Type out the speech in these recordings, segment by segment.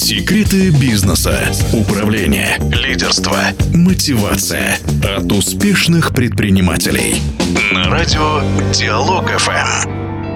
Секреты бизнеса, управления, лидерства, мотивация от успешных предпринимателей. На радио Диалог ФМ.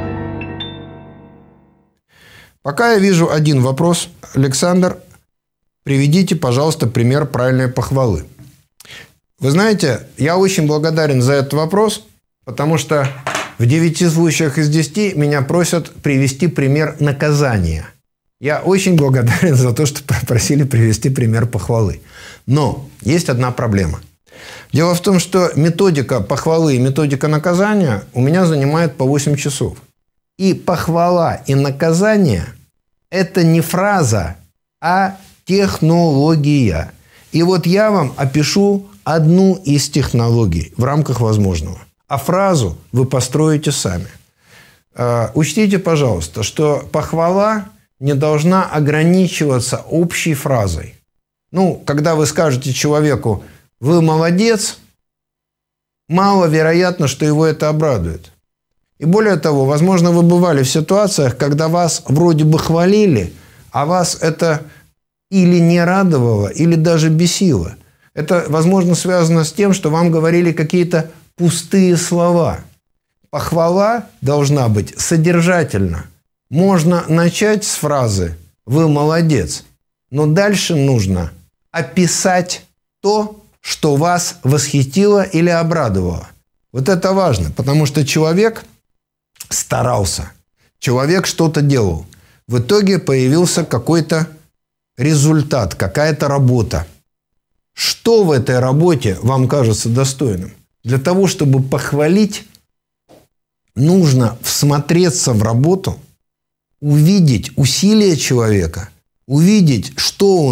Пока я вижу один вопрос. Александр, приведите, пожалуйста, пример правильной похвалы. Вы знаете, я очень благодарен за этот вопрос, потому что в 9 случаях из 10 меня просят привести пример наказания. Я очень благодарен за то, что попросили привести пример похвалы. Но есть одна проблема. Дело в том, что методика похвалы и методика наказания у меня занимает по 8 часов. И похвала и наказание – это не фраза, а технология. И вот я вам опишу одну из технологий в рамках возможного. А фразу вы построите сами. Учтите, пожалуйста, что похвала не должна ограничиваться общей фразой. Когда вы скажете человеку «вы молодец», маловероятно, что его это обрадует. И более того, возможно, вы бывали в ситуациях, когда вас вроде бы хвалили, а вас это или не радовало, или даже бесило. Это, возможно, связано с тем, что вам говорили какие-то пустые слова. Похвала должна быть содержательна. Можно начать с фразы «вы молодец», но дальше нужно описать то, что вас восхитило или обрадовало. Вот это важно, потому что человек старался, человек что-то делал. В итоге появился какой-то результат, какая-то работа. Что в этой работе вам кажется достойным? Для того, чтобы похвалить, нужно всмотреться в работу, увидеть усилия человека, увидеть, что он